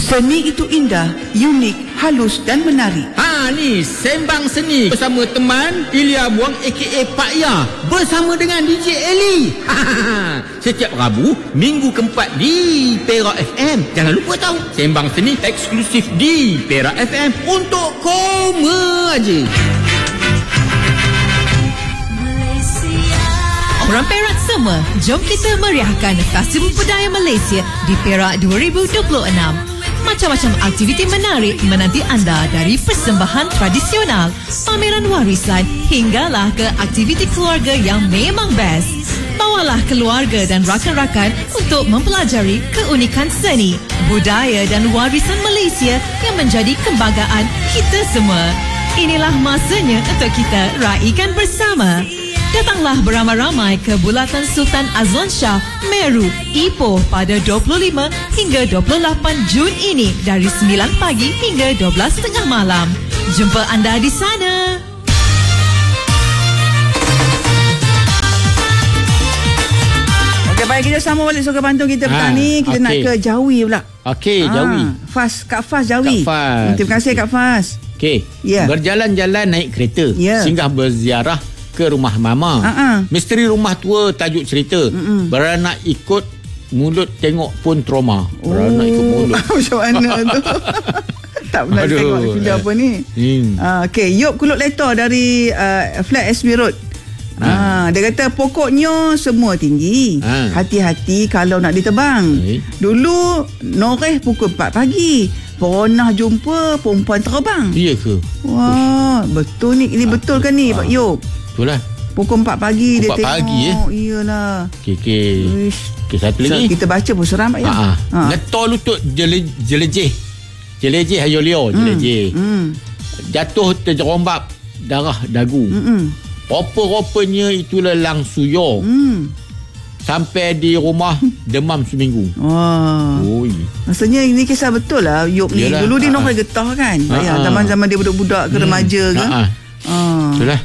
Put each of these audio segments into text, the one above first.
Seni itu indah, unik, halus dan menarik. Ni Sembang Seni bersama teman Ilya Buang aka Pak Ya bersama dengan DJ Eli. Setiap Rabu, minggu keempat di Perak FM. Jangan lupa tahu, Sembang Seni eksklusif di Perak FM untuk koma aja. Orang Perak semua, jom kita meriahkan Festival Budaya Malaysia di Perak 2026. Macam-macam aktiviti menarik menanti anda, dari persembahan tradisional, pameran warisan hinggalah ke aktiviti keluarga yang memang best. Bawalah keluarga dan rakan-rakan untuk mempelajari keunikan seni, budaya dan warisan Malaysia yang menjadi kebanggaan kita semua. Inilah masanya untuk kita raikan bersama. Datanglah beramai-ramai ke Bulatan Sultan Azlan Shah, Meru, Ipoh pada 25 hingga 28 Jun ini dari 9 pagi hingga 12.30 malam. Jumpa anda di sana. Okey, baik, kita sambung balik Suka Pantun kita petang ni. Kita nak ke Jawi pula. Okey, Jawi. Kak Fas Jawi. Kak Fas. Terima kasih Kak Fas. Okey. Yeah. Berjalan-jalan naik kereta, singgah berziarah ke rumah mama. Misteri rumah tua tajuk cerita. Beranak ikut mulut tengok pun trauma. Beranak ikut mulut. Macam mana tu? Tak pernah tengok video apa ni. Okey, Yop Kuluk Letor dari Flat SB Road. Dia kata pokoknya semua tinggi. Hati-hati kalau nak ditebang. Dulu Noreh pukul 4 pagi. Pernah jumpa perempuan terbang. Ya ke? Wah, betul ni. Ini betul kan ni Pak Yop? Betul lah. Pukul 4 pagi dia tengok. 4 pagi Iyalah. Okey, satu lagi. Kita baca pun seram Pak Yop. Ngetor lutut jelejeh. Jelejeh hayo leo. Jelejeh. Jatuh terjerombak darah dagu. Rupa-rupanya itulah Lang Suyo. Sampai di rumah demam seminggu. Maksudnya ini kisah betul lah Yop ni. Dulu dia nak getah kan. Zaman-zaman dia budak-budak ke remaja ke. Betul lah.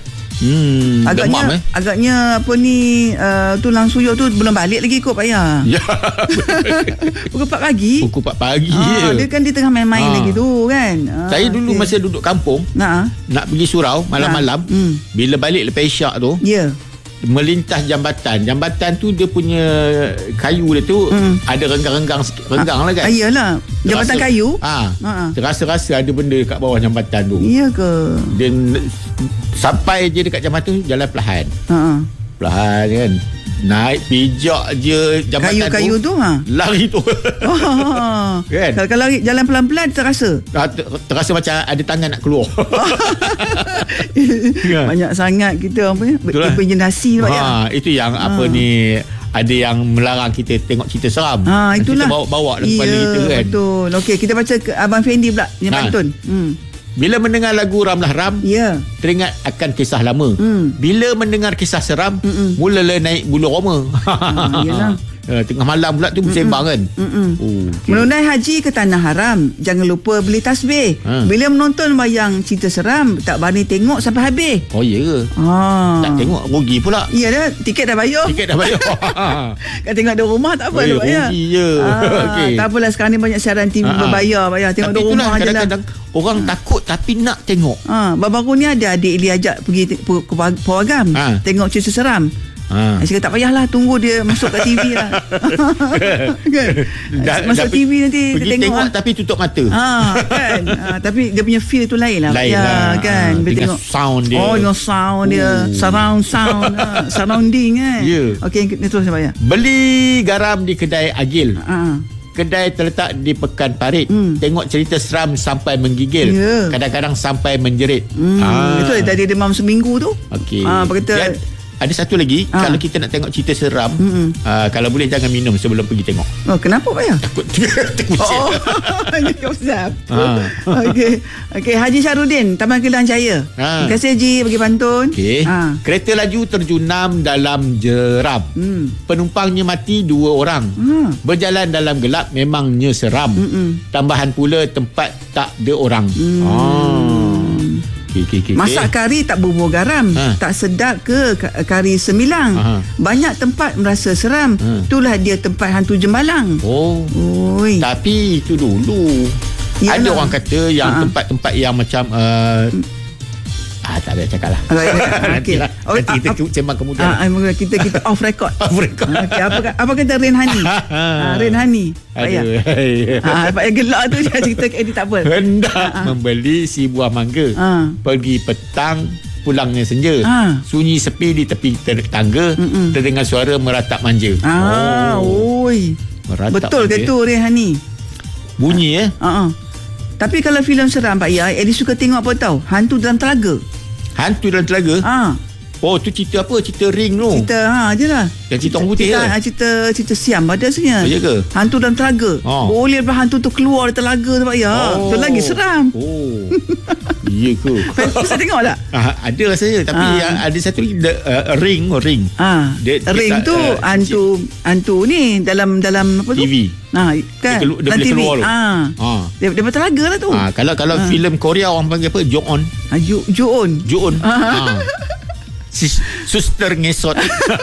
Agaknya apa ni Tulang Suyo tu belum balik lagi kot Pak Ya. Pukul 4 pagi. Pukul 4 pagi. Dia kan dia tengah main-main lagi tu kan. Saya dulu masa duduk kampung, nak pergi surau malam-malam, bila balik lepas isyak tu, melintas jambatan. Jambatan tu dia punya kayu dia tu ada renggang-renggang sikit. Renggang lah kan. Iyalah. Jambatan kayu. Terasa-rasa ada benda kat bawah jambatan tu. Iya ke? Dan sampai je dekat jambatan tu, jalan perlahan. Perlahan kan. Naik pijak je jambatan kayu tu. Lari tu. Kan? Kalau jalan pelan-pelan terasa. Terasa macam ada tangan nak keluar. Banyak sangat kita apa ni? Berimajinasi Pak Ya. Itu yang apa ni, ada yang melarang kita tengok cerita seram. Itulah. Kita bawa dalam kepala kita kan. Betul. Okey, kita baca ke Abang Fendi pula yang pantun. Bila mendengar lagu Ramlah Ram, teringat akan kisah lama. Bila mendengar kisah seram, mulalah naik bulu roma. Yalah. Tengah malam pula tu bersembang kan. Menunai haji ke Tanah Haram, jangan lupa beli tasbih. Bila menonton wayang cerita seram, tak berani tengok sampai habis. Oh ya ke? Tak tengok rugi pula. Ya dah, tiket dah bayar. Kan tengok di rumah tak apa dah bayar. Rugi je. Tak apalah, sekarang ni banyak siaran TV berbayar Pak Ya. Tengok di rumah je lah. Orang takut tapi nak tengok. Baru-baru ni ada adik dia ajak pergi ke Pawagam, tengok cerita seram. Saya kata tak payahlah, tunggu dia masuk kat TV lah. Masuk TV nanti pergi tengok tapi tutup mata. Kan. Tapi dia punya feel tu lain lah. Kan. Dengan sound dia. Dengan sound dia. Surround sound. Surrounding kan. Okey, terus saya. Beli garam di kedai Agil. Kedai terletak di Pekan Parit. Tengok cerita seram sampai menggigil. Kadang-kadang sampai menjerit. Itu tadi demam seminggu tu. Okey. Apa kata? Ada satu lagi, kalau kita nak tengok cerita seram, kalau boleh jangan minum sebelum pergi tengok. Kenapa Pak Ya? Takut terkucil. Okey, Haji Syarudin, Taman Kelang Jaya. Terima kasih Haji bagi pantun. Kereta laju terjunam dalam jeram. Penumpangnya mati 2 orang. Berjalan dalam gelap memangnya seram. Tambahan pula tempat tak ada orang. Masak kari tak bubur garam, tak sedap ke kari semilang. Banyak tempat merasa seram. Itulah dia tempat hantu Jembalang. Oi. Tapi itu dulu. Yalah. Ada orang kata yang tempat-tempat yang macam tak ada cakap lah. Okay. Nanti kita sembang kemudian. Kita off record. Okay, apa kata Rain Hani? Rain Hani. Pak Yah gelak tu dia cerita ke tak apa. Hendak membeli si buah mangga. Pergi petang, pulangnya senja. Sunyi sepi di tepi tangga. Terdengar suara meratap manja. Betul ke tu Rain Hani? Bunyi Tapi kalau filem seram Pak Yah, Eddie suka tengok apa tahu? Hantu dalam telaga. Hantu dalam telaga? Oh, tu cerita apa? Cerita Ring tu. Cerita je lah. Yang cerita orang putih ke? Cerita Siam pada sebenarnya. Ya ke? Hantu dalam telaga. Boleh lepas hantu tu keluar dari telaga tu Pak Yah. Tu lagi seram. Ya ke? Bisa tengok tak? Ada rasanya. Tapi ada satu lagi Ring. Ring tu hantu ni dalam apa tu? TV. Kan? Dia boleh keluar tu. Dia bertelaga lah tu. Kalau filem Korea orang panggil apa? Joon. Joon. Suster ngesot.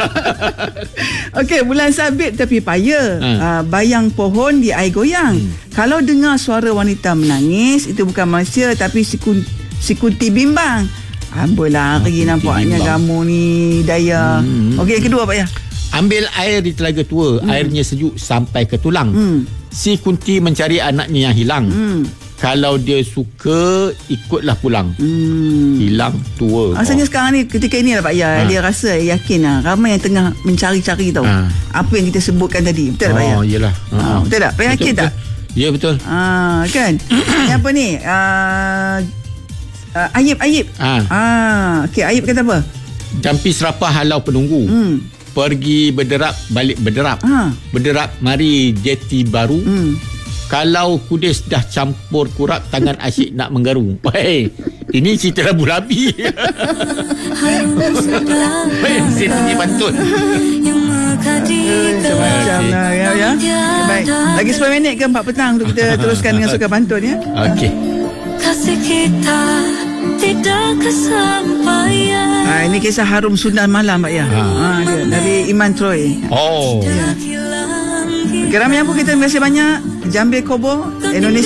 Okey, bulan sabit tepi paya. Bayang pohon di air goyang. Kalau dengar suara wanita menangis, itu bukan manusia tapi si Kunti bimbang. Amboi lari nampaknya kamu ni Daya. Okey, yang kedua Pak Yah. Ambil air di telaga tua. Airnya sejuk sampai ke tulang. Si Kunti mencari anaknya yang hilang. Kalau dia suka, ikutlah pulang. Hilang tua. Asalnya sekarang ni, ketika ini lah Pak Yah, dia rasa yakin lah ramai yang tengah mencari-cari tau. Apa yang kita sebutkan tadi. Betul tak Pak Yah? Yelah. Betul tak? Pak Yah yakin tak? Ya, betul. Kan? Yang apa ni? Ayib. Okey, Ayib kata apa? Jampi serapah halau penunggu. Pergi berderap, balik berderap. Berderap, mari jeti baru. Kalau kudis dah campur kurap, tangan asyik nak menggaru. Ini cerita Rabu Labi. Sini pantun. Macam lah ya. Baik. Lagi 10 minit ke 4 petang untuk kita teruskan dengan suka pantun ya. Okey. Kasih kita tidak kesampaian. Ini kisah harum Sundan Malam Pak Yah. Dari Iman Troy. Oh. Ramai apa kita terima kasih banyak. Jambil Kobo Indonesia.